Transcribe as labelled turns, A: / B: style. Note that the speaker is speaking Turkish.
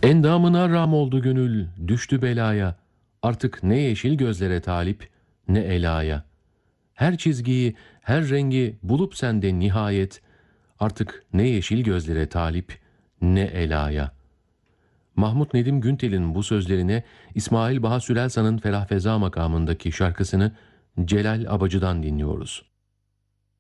A: Endamına ram oldu gönül, düştü belaya. Artık ne yeşil gözlere talip, ne elaya. Her çizgiyi, her rengi bulup sende nihayet, artık ne yeşil gözlere talip, ne elaya. Mahmut Nedim Güntel'in bu sözlerine İsmail Baha Sürelsan'ın Ferah Feza makamındaki şarkısını Celal Abacı'dan dinliyoruz.